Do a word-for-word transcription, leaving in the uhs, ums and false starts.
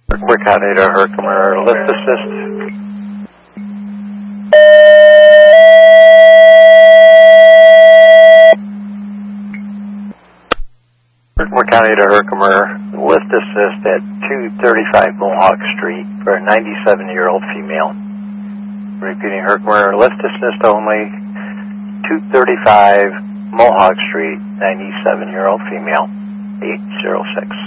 Quick County to Herkimer, lift assist. Herkimer County to Herkimer, lift assist at two thirty-five Mohawk Street for a ninety-seven-year-old female. Repeating, Herkimer, lift assist only, two thirty-five Mohawk Street, ninety-seven-year-old female, eight zero six.